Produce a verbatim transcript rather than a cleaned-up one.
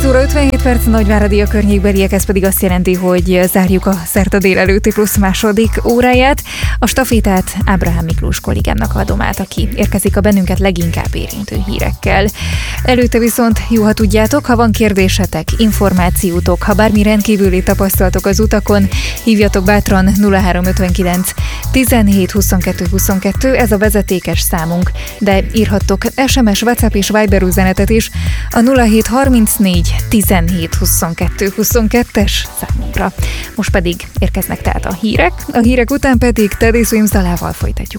óra ötvenhét perc, Nagyváradi a környékbeliek, ez pedig azt jelenti, hogy zárjuk a szerda délelőtti plusz második óráját. A stafétát Ábrahám Miklós kollégámnak adom át, aki érkezik a bennünket leginkább érintő hírekkel. Előtte viszont jó, ha tudjátok, ha van kérdésetek, információtok, ha bármi rendkívüli tapasztalatok az utakon, hívjatok bátran nulla három ötvenkilenc tizenhét huszonkettő huszonkettő, ez a vezetékes számunk, de írhattok es em es, WhatsApp és Viber üzenetet is a nulla hét harmincnégy tizenhét huszonkettő huszonkettes számunkra. Most pedig érkeznek tehát a hírek, a hírek után pedig Teddy Swims dalával folytatjuk.